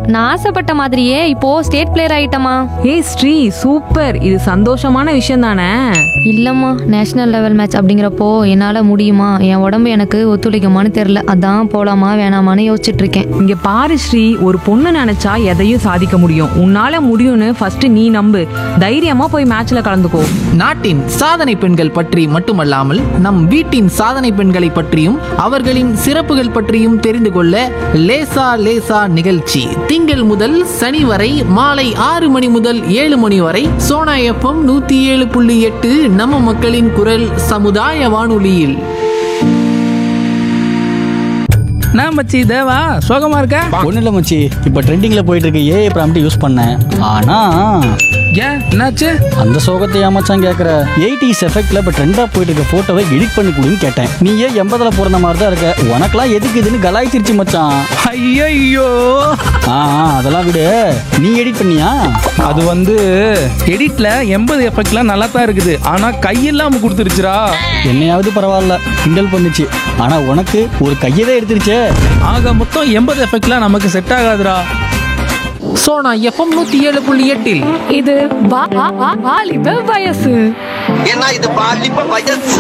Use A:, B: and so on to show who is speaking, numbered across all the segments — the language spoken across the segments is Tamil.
A: நான் ஆசைப்பட்ட மாதிரியே இப்போ ஸ்டேட் பிளேயர் ஆயிட்டமா.
B: ஏய் ஸ்ரீ, சூப்பர். இது சந்தோஷமான விஷயம் தானே?
A: இல்லம்மா, நேஷனல் லெவல் மேட்ச் அப்படிங்கிறப்போ என்னால முடியுமா, என் உடம்பு எனக்கு ஒத்துழைக்குமான்னு தெரியல. அதான் போலாமா வேணாமான்னு யோசிச்சுட்டு இருக்கேன்.
B: இங்க பாரு ஸ்ரீ, ஒரு பொண்ணு நினைச்சா எதையும் சாதிக்க முடியும். உன்னால முடியும்னு ஃபர்ஸ்ட் நீ நம்பு. தைரியமா போய் மேட்ச்ல கலந்துக்கோ.
C: நாட்டின் சாதனை பெண்கள் பற்றி மட்டுமல்லாமல் நம் வீட்டின் சாதனை பெண்களை பற்றியும் அவர்களின் சிறப்புகள் பற்றியும் தெரிந்து கொள்ள லேசா லேசா நிகழ்ச்சி திங்கள் முதல் சனி வரை மாலை 6 மணி முதல் 7 மணி வரை சோனா எஃப்எம் 107.8 நம்ம மக்களின் குரல் சமுதாய வானொலியில்.
D: நான் மச்சி தேவா சோகமா இருக்க?
E: ஒன்றும் இல்லை மச்சி, இப்போ ட்ரெண்டிங்கில் போயிட்டு இருக்க ஏஐ ப்ராம்ப்ட் யூஸ் பண்ணேன். ஆனால்
D: ஏன் என்னாச்சு?
E: அந்த சோகத்தை ஏமாச்சான் கேட்குற. 80s எஃபெக்டில் இப்போ ட்ரெண்டாக போயிட்டு இருக்க ஃபோட்டோவை எடிட் பண்ணி கொடுன்னு கேட்டேன். நீ ஏன் 80ல் பிறந்த மாதிரி தான் இருக்க, உனக்கெல்லாம் எதுக்கு இதுன்னு கலாய்ச்சிருச்சு மச்சான்.
D: ஐயோ,
E: அதெல்லாம் விடு. நீ எடிட் பண்ணியா?
D: அது வந்து எடிட்ல 80 எஃபெக்ட்லாம் நல்லா தான் இருக்குது, ஆனா கையில்லாம கொடுத்துருச்சுரா.
E: என்னையாவது பரவாயில்ல, கிண்டல் பண்ணுச்சு. ஆனால் உனக்கு ஒரு கையவே எடுத்துருச்சே.
D: ஆக மொத்தம் 80 எஃபெக்ட்லாம் நமக்கு செட் ஆகாதுடா.
C: சோனா எஃப்எம் 107.8
A: இது வாலிப வயசு.
F: ஏன்னா இது பாலிப்ப வயசு.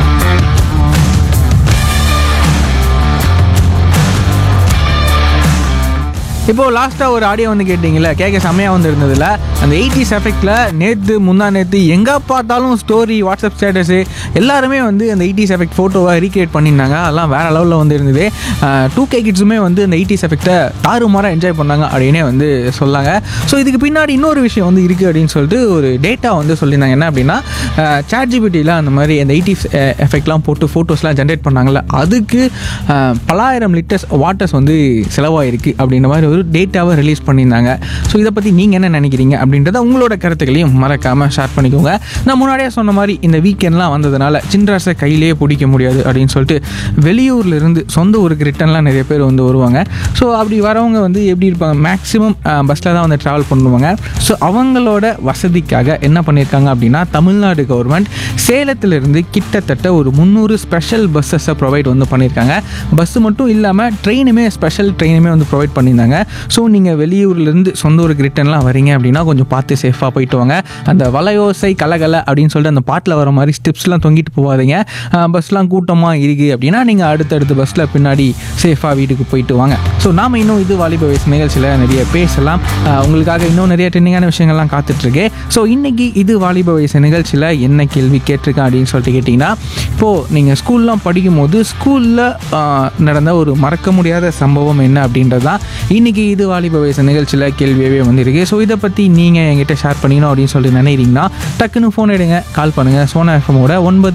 D: இப்போது லாஸ்ட்டாக ஒரு ஆடியோ வந்து கேட்டிங்களே, கேட்க செம்மையாக வந்து இருந்ததில்ல. அந்த 80s எஃபெக்டில் நேற்று முந்தா நேற்று எங்கே பார்த்தாலும் ஸ்டோரி, வாட்ஸ்அப் ஸ்டேட்டஸு எல்லாருமே வந்து அந்த 80s எஃபெக்ட் ஃபோட்டோவை ரீக்ரியேட் பண்ணியிருந்தாங்க. அதெல்லாம் வேறு லெவலில் வந்து இருந்தது. 2K கிட்ஸுமே வந்து அந்த 80s எஃபெக்டை தாறுமாறாக என்ஜாய் பண்ணாங்க அப்படின்னே வந்து சொல்லாங்க. ஸோ இதுக்கு பின்னாடி இன்னொரு விஷயம் வந்து இருக்குது அப்படின்னு சொல்லிட்டு ஒரு டேட்டா வந்து சொல்லியிருந்தாங்க. என்ன அப்படின்னா, ChatGPTயில் அந்த மாதிரி அந்த 80s எஃபெக்ட்லாம் போட்டு ஃபோட்டோஸ்லாம் ஜென்ரேட் பண்ணாங்கல்ல, அதுக்கு பலாயிரம் லிட்டர்ஸ் வாட்டர்ஸ் வந்து செலவாயிருக்கு அப்படின்ற மாதிரி ஒரு டேட்டாவை ரிலீஸ் பண்ணியிருந்தாங்க. ஸோ இதை பற்றி நீங்கள் என்ன நினைக்கிறீங்க அப்படின்றத உங்களோட கருத்துக்களையும் மறக்காமல் ஷேர் பண்ணிக்கோங்க. நான் முன்னாடியே சொன்ன மாதிரி இந்த வீக்கெண்ட்லாம் வந்ததுனால சின்ராஸை கையிலேயே பிடிக்க முடியாது அப்படின்னு சொல்லிட்டு வெளியூர்லேருந்து சொந்த ஊருக்கு ரிட்டர்ன்லாம் நிறைய பேர் வந்து வருவாங்க. ஸோ அப்படி வரவங்க வந்து எப்படி இருப்பாங்க, மேக்ஸிமம் பஸ்ஸில் தான் வந்து ட்ராவல் பண்ணுவாங்க. ஸோ அவங்களோட வசதிக்காக என்ன பண்ணியிருக்காங்க அப்படின்னா, தமிழ்நாடு கவர்மெண்ட் சேலத்திலிருந்து கிட்டத்தட்ட ஒரு 300 ஸ்பெஷல் பஸ்ஸஸை ப்ரொவைட் வந்து பண்ணியிருக்காங்க. பஸ்ஸு மட்டும் இல்லாமல் ட்ரெயினுமே, ஸ்பெஷல் ட்ரெயினுமே வந்து ப்ரொவைட் பண்ணியிருந்தாங்க. ஸோ நீங்கள் வெளியூர்லேருந்து சொந்த ஊருக்கு ரிட்டர்ன்லாம் வரீங்க அப்படின்னா கொஞ்சம் பார்த்து சேஃபாக போயிட்டு வாங்க. அந்த வலையோசை கலகலை அப்படின்னு சொல்லிட்டு அந்த பாட்டில் வர மாதிரி ஸ்டெப்ஸ்லாம் தொங்கிட்டு போகாதீங்க. பஸ்லாம் கூட்டமாக இருக்குது அப்படின்னா நீங்கள் அடுத்தடுத்த பஸ்ஸில் பின்னாடி சேஃபாக வீட்டுக்கு போயிட்டு வாங்க. ஸோ நாம் இன்னும் இது வாலிப வயசு நிகழ்ச்சியில் நிறைய பேசலாம். உங்களுக்காக இன்னும் நிறைய ட்ரெண்டிங்கான விஷயங்கள்லாம் காத்துட்ருக்கு. ஸோ இன்றைக்கி இது வாலிப வயசு நிகழ்ச்சியில் என்ன கேள்வி கேட்டிருக்கேன் அப்படின்னு சொல்லிட்டு கேட்டிங்கன்னா, இப்போது நீங்கள் ஸ்கூல்லாம் படிக்கும்போது ஸ்கூலில் நடந்த ஒரு மறக்க முடியாத சம்பவம் என்ன அப்படின்றது தான் இன்றைக்கி இது வாலிப வயசு நிகழ்ச்சியில் கேள்வியாகவே வந்துருக்கு. ஸோ இதை பற்றி நீங்கள் என்கிட்ட ஷேர் பண்ணிக்கணும் அப்படின்னு சொல்லி நினைக்கிறீங்கன்னா டக்குன்னு ஃபோன் எடுங்க, கால் பண்ணுங்கள். சோனா எஃப்எம்மோட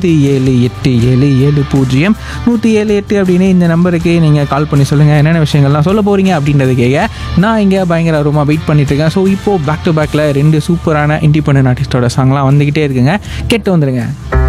D: 9787700178 அப்படின்னு இந்த நம்பருக்கு நீங்கள் கால் பண்ணி சொல்லுங்கள் என்னென்ன விஷயங்கள்லாம் சொல்ல போகிறீங்க அப்படின்றது கேட்க நான் இங்கே பயங்கர ரூமாக வெயிட் பண்ணிட்டுருக்கேன். ஸோ இப்போது பேக் டு பேக்கில் 2 சூப்பரான இண்டிபெண்டன்ட் ஆர்டிஸ்டோட சாங்லாம் வந்துக்கிட்டே இருக்குங்க, கேட்டு வந்துடுங்க.